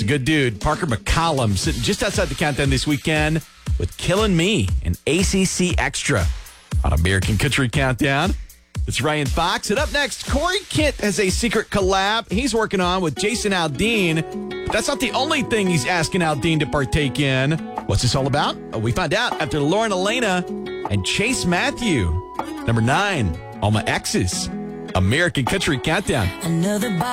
a good dude. Parker McCollum sitting just outside the countdown this weekend with Killin' Me and ACC Extra on American Country Countdown. It's Ryan Fox. And up next, Corey Kent has a secret collab he's working on with Jason Aldean. But that's not the only thing he's asking Aldean to partake in. What's this all about? We find out after Lauren Elena and Chase Matthew. Number 9, All My Exes. American Country Countdown. Another